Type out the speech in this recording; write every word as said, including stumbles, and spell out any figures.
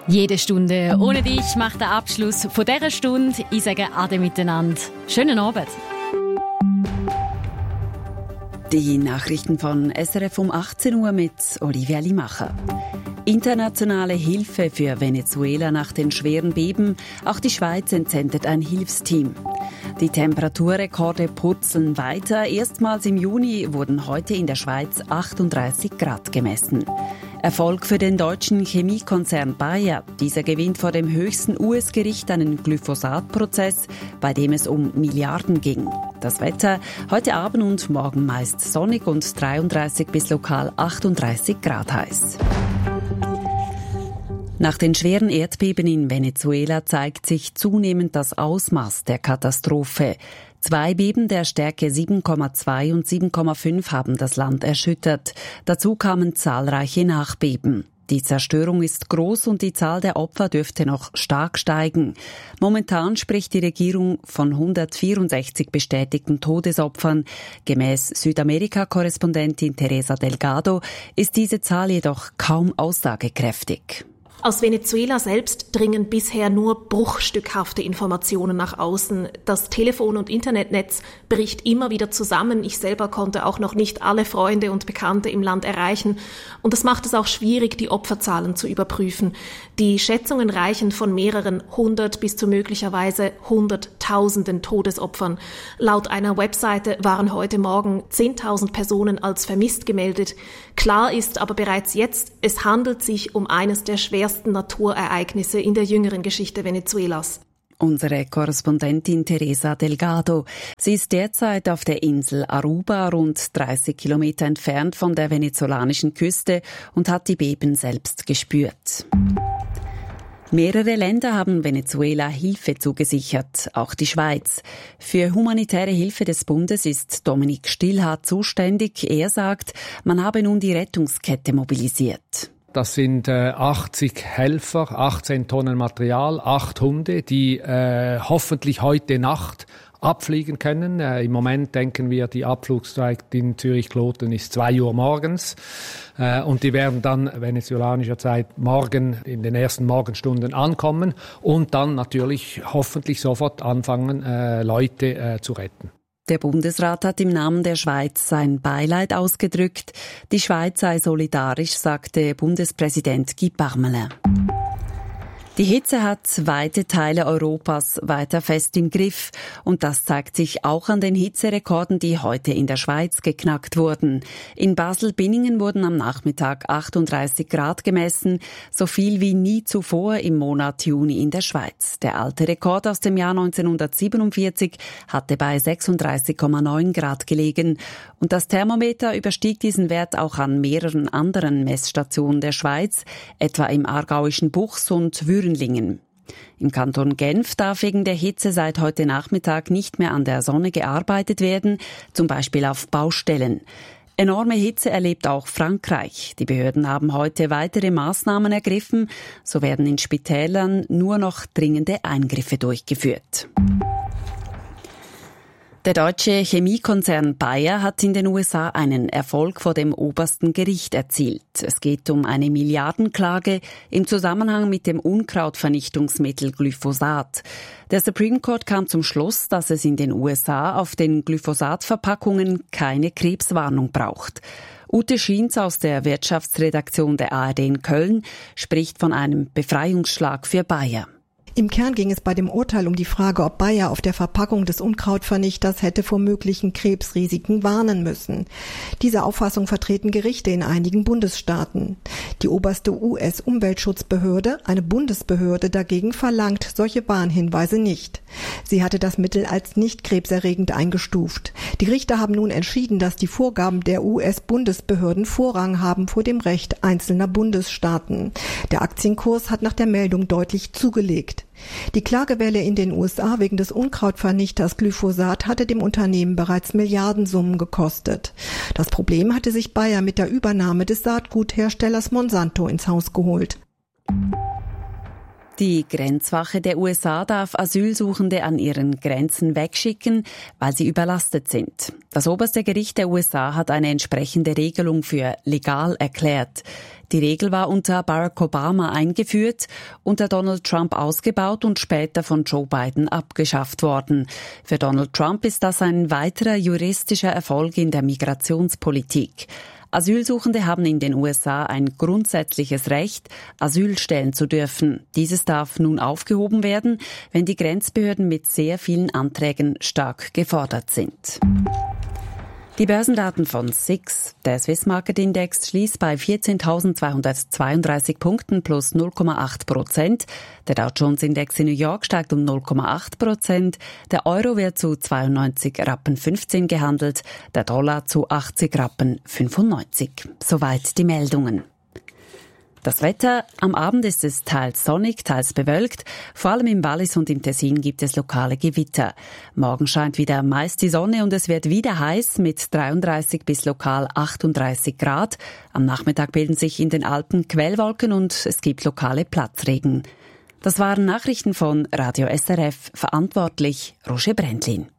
Jede Stunde ohne dich macht der Abschluss von dieser Stunde. Ich sage Ade miteinander. Schönen Abend. Die Nachrichten von S R F um achtzehn Uhr mit Olivia Limacher. Internationale Hilfe für Venezuela nach den schweren Beben. Auch die Schweiz entsendet ein Hilfsteam. Die Temperaturrekorde purzeln weiter. Erstmals im Juni wurden heute in der Schweiz achtunddreißig Grad gemessen. Erfolg für den deutschen Chemiekonzern Bayer. Dieser gewinnt vor dem höchsten U S-Gericht einen Glyphosat-Prozess, bei dem es um Milliarden ging. Das Wetter heute Abend und morgen meist sonnig und dreiunddreißig bis lokal achtunddreißig Grad heiß. Nach den schweren Erdbeben in Venezuela zeigt sich zunehmend das Ausmaß der Katastrophe. Zwei Beben der Stärke sieben Komma zwei und sieben Komma fünf haben das Land erschüttert. Dazu kamen zahlreiche Nachbeben. Die Zerstörung ist groß und die Zahl der Opfer dürfte noch stark steigen. Momentan spricht die Regierung von hundertvierundsechzig bestätigten Todesopfern. Gemäß Südamerika-Korrespondentin Teresa Delgado ist diese Zahl jedoch kaum aussagekräftig. Aus Venezuela selbst dringen bisher nur bruchstückhafte Informationen nach außen. Das Telefon- und Internetnetz bricht immer wieder zusammen. Ich selber konnte auch noch nicht alle Freunde und Bekannte im Land erreichen. Und das macht es auch schwierig, die Opferzahlen zu überprüfen. Die Schätzungen reichen von mehreren hundert bis zu möglicherweise hunderttausenden Todesopfern. Laut einer Webseite waren heute Morgen zehntausend Personen als vermisst gemeldet. Klar ist aber bereits jetzt, es handelt sich um eines der schwersten Naturereignisse in der jüngeren Geschichte Venezuelas. Unsere Korrespondentin Teresa Delgado. Sie ist derzeit auf der Insel Aruba, rund dreißig Kilometer entfernt von der venezolanischen Küste, und hat die Beben selbst gespürt. Mehrere Länder haben Venezuela Hilfe zugesichert, auch die Schweiz. Für humanitäre Hilfe des Bundes ist Dominik Stillhardt zuständig. Er sagt, man habe nun die Rettungskette mobilisiert. Das sind äh, achtzig Helfer, achtzehn Tonnen Material, acht Hunde, die äh, hoffentlich heute Nacht abfliegen können. Äh, Im Moment denken wir, die Abflugszeit in Zürich-Kloten ist zwei Uhr morgens. Äh, und die werden dann venezolanischer Zeit morgen in den ersten Morgenstunden ankommen und dann natürlich hoffentlich sofort anfangen, äh, Leute äh, zu retten. Der Bundesrat hat im Namen der Schweiz sein Beileid ausgedrückt. Die Schweiz sei solidarisch, sagte Bundespräsident Guy Parmelin. Die Hitze hat weite Teile Europas weiter fest im Griff. Und das zeigt sich auch an den Hitzerekorden, die heute in der Schweiz geknackt wurden. In Basel-Binningen wurden am Nachmittag achtunddreißig Grad gemessen, so viel wie nie zuvor im Monat Juni in der Schweiz. Der alte Rekord aus dem Jahr neunzehnhundertsiebenundvierzig hatte bei sechsunddreißig Komma neun Grad gelegen. Und das Thermometer überstieg diesen Wert auch an mehreren anderen Messstationen der Schweiz, etwa im aargauischen Buchs und Würenlingen. Im Kanton Genf darf wegen der Hitze seit heute Nachmittag nicht mehr an der Sonne gearbeitet werden, zum Beispiel auf Baustellen. Enorme Hitze erlebt auch Frankreich. Die Behörden haben heute weitere Maßnahmen ergriffen. So werden in Spitälern nur noch dringende Eingriffe durchgeführt. Der deutsche Chemiekonzern Bayer hat in den U S A einen Erfolg vor dem obersten Gericht erzielt. Es geht um eine Milliardenklage im Zusammenhang mit dem Unkrautvernichtungsmittel Glyphosat. Der Supreme Court kam zum Schluss, dass es in den U S A auf den Glyphosat-Verpackungen keine Krebswarnung braucht. Ute Schiens aus der Wirtschaftsredaktion der A R D in Köln spricht von einem Befreiungsschlag für Bayer. Im Kern ging es bei dem Urteil um die Frage, ob Bayer auf der Verpackung des Unkrautvernichters hätte vor möglichen Krebsrisiken warnen müssen. Diese Auffassung vertreten Gerichte in einigen Bundesstaaten. Die oberste U S-Umweltschutzbehörde, eine Bundesbehörde, dagegen verlangt solche Warnhinweise nicht. Sie hatte das Mittel als nicht krebserregend eingestuft. Die Richter haben nun entschieden, dass die Vorgaben der U S-Bundesbehörden Vorrang haben vor dem Recht einzelner Bundesstaaten. Der Aktienkurs hat nach der Meldung deutlich zugelegt. Die Klagewelle in den U S A wegen des Unkrautvernichters Glyphosat hatte dem Unternehmen bereits Milliardensummen gekostet. Das Problem hatte sich Bayer mit der Übernahme des Saatgutherstellers Monsanto ins Haus geholt. Die Grenzwache der U S A darf Asylsuchende an ihren Grenzen wegschicken, weil sie überlastet sind. Das oberste Gericht der U S A hat eine entsprechende Regelung für legal erklärt. Die Regel war unter Barack Obama eingeführt, unter Donald Trump ausgebaut und später von Joe Biden abgeschafft worden. Für Donald Trump ist das ein weiterer juristischer Erfolg in der Migrationspolitik. Asylsuchende haben in den U S A ein grundsätzliches Recht, Asyl stellen zu dürfen. Dieses darf nun aufgehoben werden, wenn die Grenzbehörden mit sehr vielen Anträgen stark gefordert sind. Die Börsendaten von S I X. Der Swiss Market Index schließt bei vierzehntausendzweihundertzweiunddreißig Punkten plus null Komma acht Prozent. Der Dow Jones Index in New York steigt um null Komma acht Prozent. Der Euro wird zu zweiundneunzig Rappen fünfzehn gehandelt. Der Dollar zu achtzig Rappen fünfundneunzig. Soweit die Meldungen. Das Wetter: Am Abend ist es teils sonnig, teils bewölkt. Vor allem im Wallis und im Tessin gibt es lokale Gewitter. Morgen scheint wieder meist die Sonne und es wird wieder heiß mit dreiunddreißig bis lokal achtunddreißig Grad. Am Nachmittag bilden sich in den Alpen Quellwolken und es gibt lokale Platzregen. Das waren Nachrichten von Radio S R F. Verantwortlich Roger Brändlin.